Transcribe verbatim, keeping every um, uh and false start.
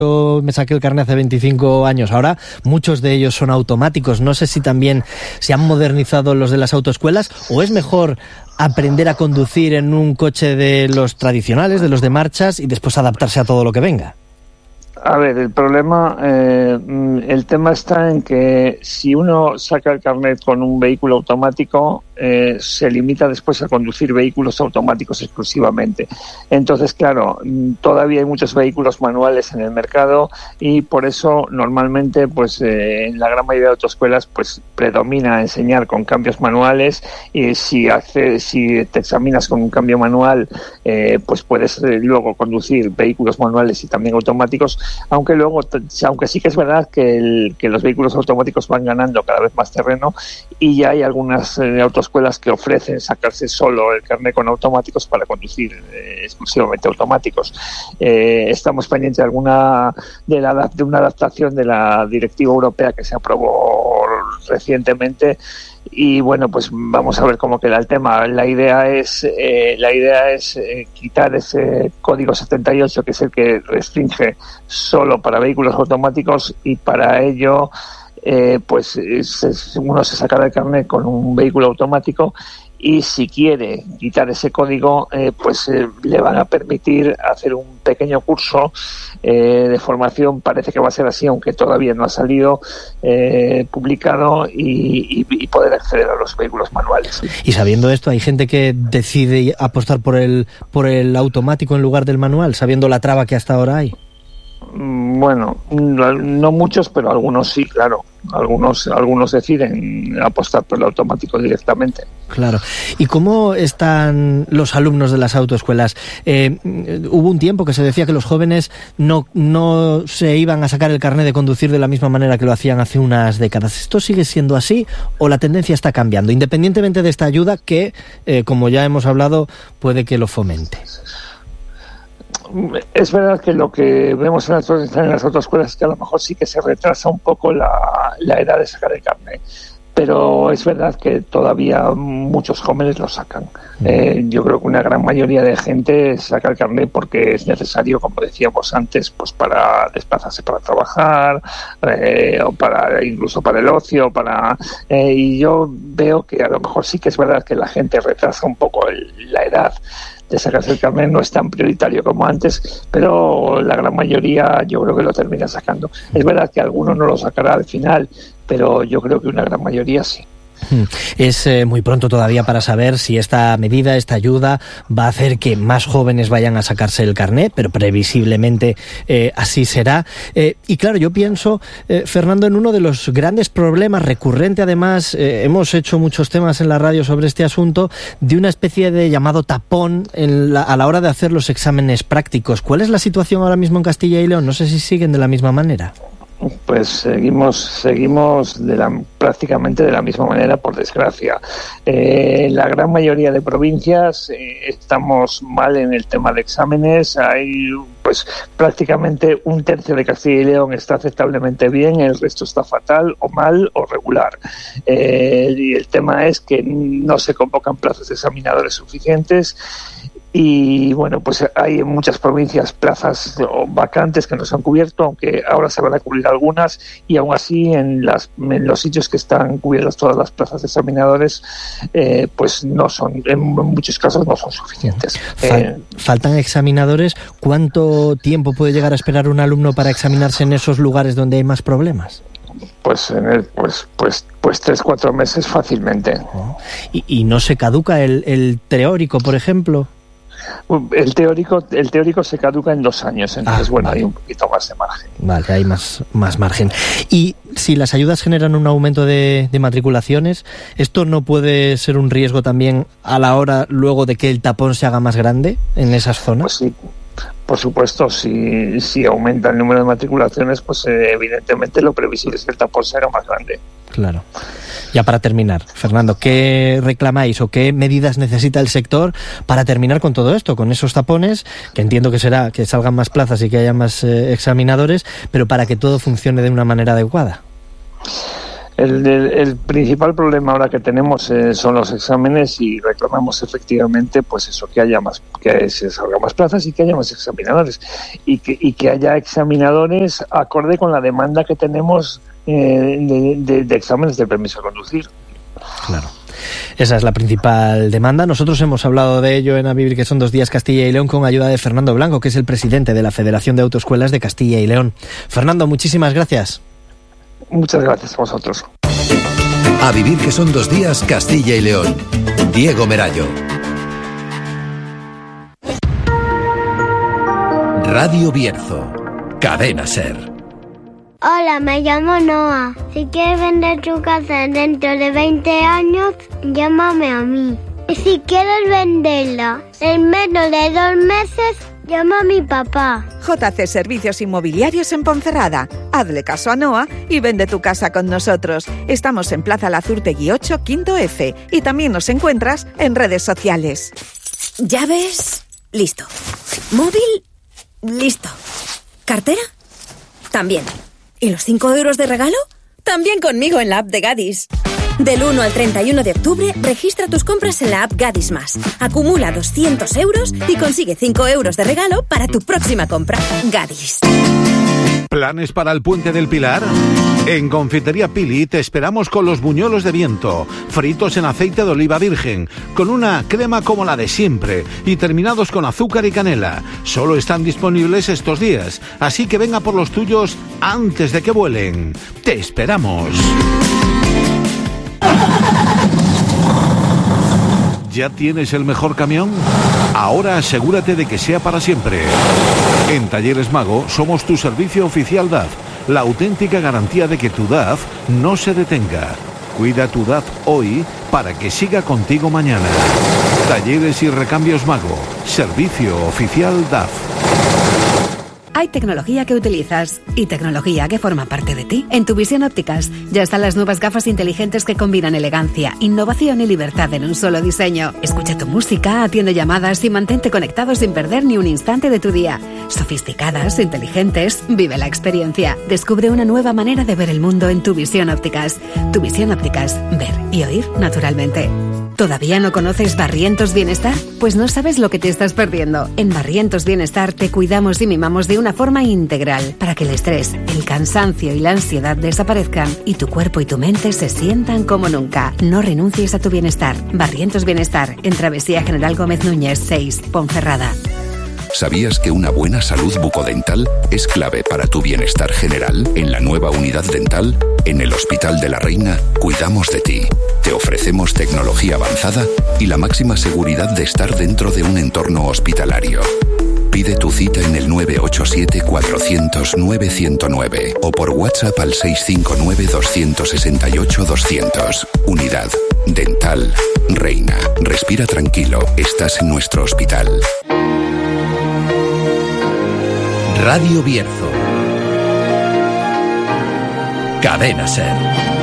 Yo me saqué el carnet hace veinticinco años. Ahora muchos de ellos son automáticos. No sé si también se han modernizado los de las autoescuelas o es mejor aprender a conducir en un coche de los tradicionales, de los de marchas, y después adaptarse a todo lo que venga. A ver, el problema, eh, el tema está en que si uno saca el carnet con un vehículo automático, eh, se limita después a conducir vehículos automáticos exclusivamente. Entonces, claro, todavía hay muchos vehículos manuales en el mercado y por eso normalmente, pues, eh, en la gran mayoría de autoescuelas, pues, predomina enseñar con cambios manuales, y si hace, si te examinas con un cambio manual, eh, pues puedes eh, luego conducir vehículos manuales y también automáticos. Aunque luego, aunque sí que es verdad que, el, que los vehículos automáticos van ganando cada vez más terreno y ya hay algunas eh, autoescuelas que ofrecen sacarse solo el carnet con automáticos para conducir eh, exclusivamente automáticos. Eh, estamos pendientes de alguna de, la, de una adaptación de la directiva europea que se aprobó recientemente. Y bueno, pues vamos a ver cómo queda el tema. La idea es eh, la idea es eh, quitar ese código setenta y ocho, que es el que restringe solo para vehículos automáticos, y para ello eh, pues es, es, uno se sacará el carnet con un vehículo automático, y si quiere quitar ese código, eh, pues eh, le van a permitir hacer un pequeño curso eh, de formación. Parece que va a ser así, aunque todavía no ha salido eh, publicado, y, y, y poder acceder a los vehículos manuales. Y sabiendo esto, ¿hay gente que decide apostar por el, por el automático en lugar del manual, sabiendo la traba que hasta ahora hay? Bueno, no, no muchos, pero algunos sí, claro. Algunos algunos deciden apostar por el automático directamente. Claro. ¿Y cómo están los alumnos de las autoescuelas? Eh, hubo un tiempo que se decía que los jóvenes no, no se iban a sacar el carnet de conducir de la misma manera que lo hacían hace unas décadas. ¿Esto sigue siendo así o la tendencia está cambiando? Independientemente de esta ayuda que, eh, como ya hemos hablado, puede que lo fomente. Es verdad que lo que vemos en las, en las autoescuelas es que a lo mejor sí que se retrasa un poco la, la edad de sacar el carnet, pero es verdad que todavía muchos jóvenes lo sacan. Eh, yo creo que una gran mayoría de gente saca el carnet porque es necesario, como decíamos antes, pues para desplazarse para trabajar, eh, o para incluso para el ocio, para eh, y yo veo que a lo mejor sí que es verdad que la gente retrasa un poco el, la edad de sacarse el carnet. No es tan prioritario como antes, pero la gran mayoría yo creo que lo termina sacando. Es verdad que alguno no lo sacará al final, pero yo creo que una gran mayoría sí. Es eh, muy pronto todavía para saber si esta medida, esta ayuda, va a hacer que más jóvenes vayan a sacarse el carnet, pero previsiblemente eh, así será. Eh, y claro, yo pienso, eh, Fernando, en uno de los grandes problemas, recurrente además, eh, hemos hecho muchos temas en la radio sobre este asunto, de una especie de llamado tapón en la, a la hora de hacer los exámenes prácticos. ¿Cuál es la situación ahora mismo en Castilla y León? No sé si siguen de la misma manera. Pues seguimos seguimos de la, prácticamente de la misma manera, por desgracia. Eh, la gran mayoría de provincias eh, estamos mal en el tema de exámenes. Hay pues prácticamente un tercio de Castilla y León está aceptablemente bien, el resto está fatal o mal o regular. Eh, y el tema es que no se convocan plazas de examinadores suficientes. Y bueno, pues hay en muchas provincias plazas vacantes que no se han cubierto, aunque ahora se van a cubrir algunas, y aún así en, las, en los sitios que están cubiertas todas las plazas de examinadores, eh, pues no son, en muchos casos no son suficientes. Fal- eh, faltan examinadores. ¿Cuánto tiempo puede llegar a esperar un alumno para examinarse en esos lugares donde hay más problemas? Pues en el, pues pues pues tres cuatro meses fácilmente. Oh. ¿Y, y no se caduca el, el teórico, por ejemplo? El teórico el teórico se caduca en dos años, entonces ah, bueno, vale. hay un poquito más de margen. Vale, hay más, más margen. Y si las ayudas generan un aumento de, de matriculaciones, ¿esto no puede ser un riesgo también a la hora luego de que el tapón se haga más grande en esas zonas? Pues sí. Por supuesto, si, si aumenta el número de matriculaciones, pues eh, evidentemente lo previsible es que el tapón será más grande. Claro. Ya para terminar, Fernando, ¿qué reclamáis o qué medidas necesita el sector para terminar con todo esto, con esos tapones, que entiendo que será que salgan más plazas y que haya más eh, examinadores, pero para que todo funcione de una manera adecuada? El, el, el principal problema ahora que tenemos eh, son los exámenes y reclamamos efectivamente pues eso, que haya más, que se salgan más plazas y que haya más examinadores y que, y que haya examinadores acorde con la demanda que tenemos eh, de, de, de exámenes de permiso de conducir. Claro. Esa es la principal demanda. Nosotros hemos hablado de ello en A Vivir que son dos días Castilla y León con ayuda de Fernando Blanco, que es el presidente de la Federación de Autoescuelas de Castilla y León. Fernando, muchísimas gracias. Muchas gracias a vosotros. A Vivir que son dos días Castilla y León. Diego Merayo. Radio Bierzo. Cadena SER. Hola, me llamo Noah. Si quieres vender tu casa dentro de veinte años, llámame a mí. Y si quieres venderla en menos de dos meses, llama a mi papá. J C Servicios Inmobiliarios en Ponferrada. Hazle caso a Noah y vende tu casa con nosotros. Estamos en Plaza Lazurtegui ocho, quinto F. Y también nos encuentras en redes sociales. ¿Llaves? Listo. ¿Móvil? Listo. ¿Cartera? También. ¿Y los cinco euros de regalo? También conmigo en la app de Gadis. Del uno al treinta y uno de octubre, registra tus compras en la app Gadis Más. Acumula doscientos euros y consigue cinco euros de regalo para tu próxima compra. Gadis. ¿Planes para el Puente del Pilar? En Confitería Pili te esperamos con los buñuelos de viento, fritos en aceite de oliva virgen, con una crema como la de siempre y terminados con azúcar y canela. Solo están disponibles estos días, así que venga por los tuyos antes de que vuelen. ¡Te esperamos! ¿Ya tienes el mejor camión? Ahora asegúrate de que sea para siempre. En Talleres Mago somos tu servicio oficial D A F, la auténtica garantía de que tu D A F no se detenga. Cuida tu D A F hoy para que siga contigo mañana. Talleres y Recambios Mago, servicio oficial D A F. Hay tecnología que utilizas y tecnología que forma parte de ti. En Tu Visión Ópticas ya están las nuevas gafas inteligentes que combinan elegancia, innovación y libertad en un solo diseño. Escucha tu música, atiende llamadas y mantente conectado sin perder ni un instante de tu día. Sofisticadas, inteligentes, vive la experiencia. Descubre una nueva manera de ver el mundo en Tu Visión Ópticas. Tu Visión Ópticas, ver y oír naturalmente. ¿Todavía no conoces Barrientos Bienestar? Pues no sabes lo que te estás perdiendo. En Barrientos Bienestar te cuidamos y mimamos de una forma integral para que el estrés, el cansancio y la ansiedad desaparezcan y tu cuerpo y tu mente se sientan como nunca. No renuncies a tu bienestar. Barrientos Bienestar, en Travesía General Gómez Núñez seis, Ponferrada. ¿Sabías que una buena salud bucodental es clave para tu bienestar general? En la nueva unidad dental, en el Hospital de la Reina, cuidamos de ti. Te ofrecemos tecnología avanzada y la máxima seguridad de estar dentro de un entorno hospitalario. Pide tu cita en el nueve ocho siete, cuatrocientos, nueve cero nueve o por WhatsApp al seis cinco nueve, dos seis ocho, doscientos. Unidad Dental Reina. Respira tranquilo, estás en nuestro hospital. Radio Bierzo. Cadena SER.